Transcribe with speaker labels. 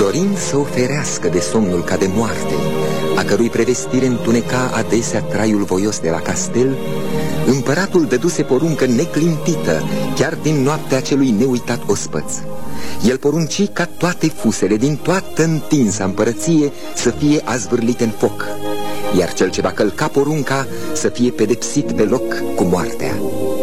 Speaker 1: dorind să o ferească de somnul ca de moarte, a cărui prevestire întuneca adesea traiul voios de la castel, împăratul dăduse poruncă neclintită, chiar din noaptea celui neuitat ospăț. El porunci ca toate fusele din toată întinsa împărăție să fie azvârlite în foc, iar cel ce va călca porunca să fie pedepsit pe loc cu moartea.